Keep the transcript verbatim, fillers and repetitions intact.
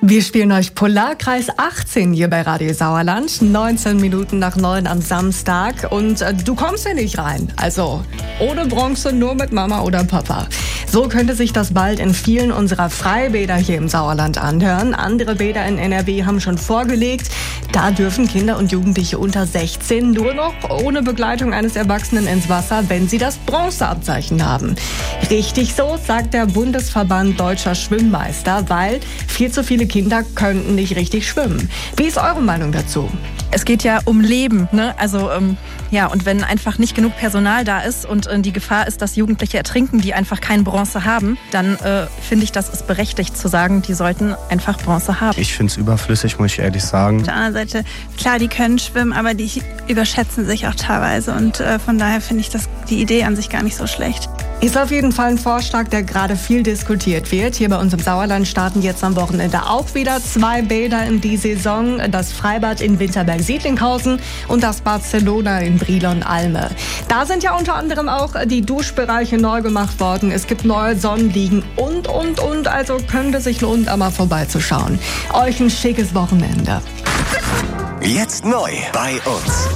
Wir spielen euch Polarkreis achtzehn hier bei Radio Sauerland. neunzehn Minuten nach neun am Samstag. Und äh, du kommst ja nicht rein. Also ohne Bronze, nur mit Mama oder Papa. So könnte sich das bald in vielen unserer Freibäder hier im Sauerland anhören. Andere Bäder in N R W haben schon vorgelegt. Da dürfen Kinder und Jugendliche unter sechzehn nur noch ohne Begleitung eines Erwachsenen ins Wasser, wenn sie das Bronzeabzeichen haben. Richtig so, sagt der Bundesverband Deutscher Schwimmmeister, weil viel zu viele Kinder könnten nicht richtig schwimmen. Wie ist eure Meinung dazu? Es geht ja um Leben, ne? Also ähm, ja, und wenn einfach nicht genug Personal da ist und äh, die Gefahr ist, dass Jugendliche ertrinken, die einfach kein Bronze haben, dann äh, finde ich, das ist berechtigt zu sagen, die sollten einfach Bronze haben. Ich finde es überflüssig, muss ich ehrlich sagen. Auf der anderen Seite, klar, die können schwimmen, aber die überschätzen sich auch teilweise und äh, von daher finde ich das, die Idee an sich gar nicht so schlecht. Ist auf jeden Fall ein Vorschlag, der gerade viel diskutiert wird. Hier bei uns im Sauerland starten jetzt am Wochenende auch wieder zwei Bäder in die Saison. Das Freibad in Winterberg-Siedlinghausen und das Barcelona in Brilon-Alme. Da sind ja unter anderem auch die Duschbereiche neu gemacht worden. Es gibt neue Sonnenliegen und, und, und. Also könnte sich lohnen, da mal vorbeizuschauen. Euch ein schickes Wochenende. Jetzt neu bei uns.